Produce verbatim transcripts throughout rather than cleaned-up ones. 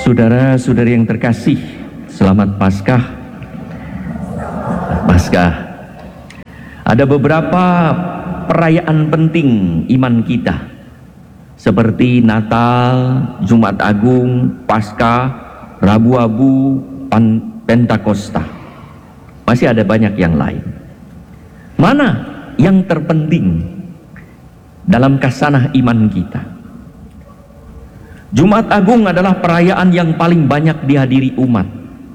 Saudara-saudari yang terkasih, selamat Paskah. Paskah. Ada beberapa perayaan penting iman kita, seperti Natal, Jumat Agung, Paskah, Rabu Abu, Pentakosta. Masih ada banyak yang lain. Mana yang terpenting dalam kasanah iman kita? Jumat Agung adalah perayaan yang paling banyak dihadiri umat.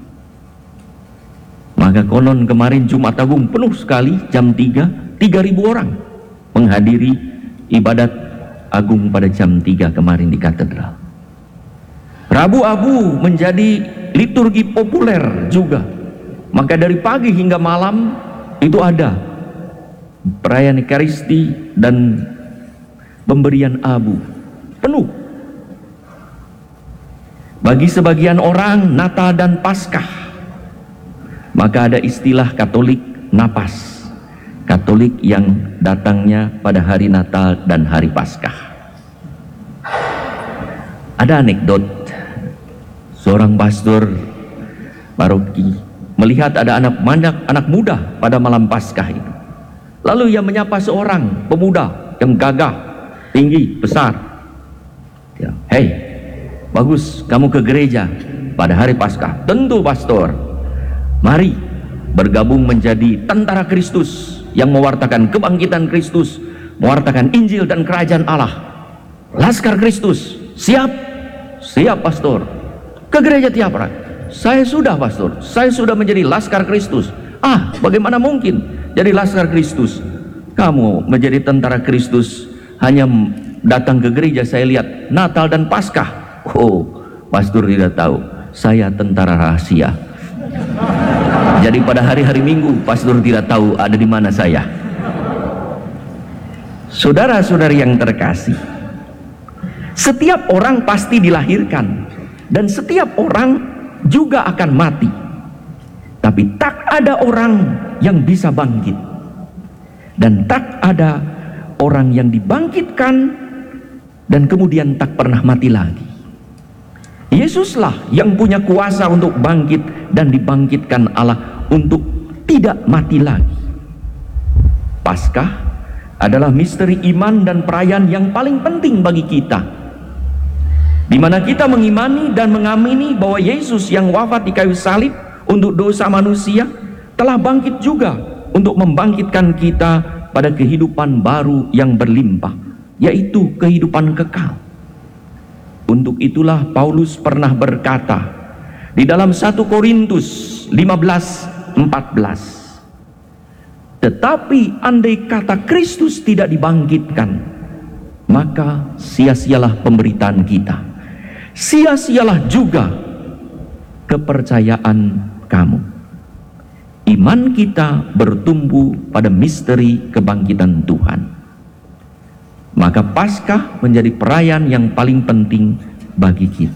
Maka konon kemarin Jumat Agung penuh sekali, jam tiga, tiga ribu orang menghadiri ibadat agung pada jam tiga kemarin di katedral. Rabu Abu menjadi liturgi populer juga. Maka dari pagi hingga malam itu ada perayaan Ekaristi dan pemberian abu penuh. Bagi sebagian orang Natal dan Paskah, maka ada istilah Katolik napas, Katolik yang datangnya pada hari Natal dan hari Paskah. Ada anekdot, seorang pastor paroki melihat ada anak banyak anak muda pada malam Paskah itu. Lalu ia menyapa seorang pemuda yang gagah, tinggi, besar. Ya, "Hei, bagus kamu ke gereja pada hari Paskah." "Tentu, pastor." "Mari bergabung menjadi tentara Kristus yang mewartakan kebangkitan Kristus, mewartakan Injil dan kerajaan Allah. Laskar Kristus." "Siap." "Siap, pastor." "Ke gereja tiap hari." "Saya sudah, pastor. Saya sudah menjadi Laskar Kristus." "Ah, bagaimana mungkin jadi Laskar Kristus? Kamu menjadi tentara Kristus hanya datang ke gereja, saya lihat Natal dan Paskah." "Oh, pastor tidak tahu, saya tentara rahasia. Jadi pada hari-hari Minggu pastor tidak tahu ada di mana saya." Saudara-saudari yang terkasih, setiap orang pasti dilahirkan dan setiap orang juga akan mati. Tapi tak ada orang yang bisa bangkit, dan tak ada orang yang dibangkitkan dan kemudian tak pernah mati lagi. Yesuslah yang punya kuasa untuk bangkit dan dibangkitkan Allah untuk tidak mati lagi. Paskah adalah misteri iman dan perayaan yang paling penting bagi kita, di mana kita mengimani dan mengamini bahwa Yesus yang wafat di kayu salib untuk dosa manusia telah bangkit juga untuk membangkitkan kita pada kehidupan baru yang berlimpah, yaitu kehidupan kekal. Untuk itulah Paulus pernah berkata di dalam satu Korintus lima belas empat belas, "Tetapi andai kata Kristus tidak dibangkitkan, maka sia-sialah pemberitaan kita, sia-sialah juga kepercayaan kamu." Iman kita bertumbuh pada misteri kebangkitan Tuhan. Maka Paskah menjadi perayaan yang paling penting bagi kita.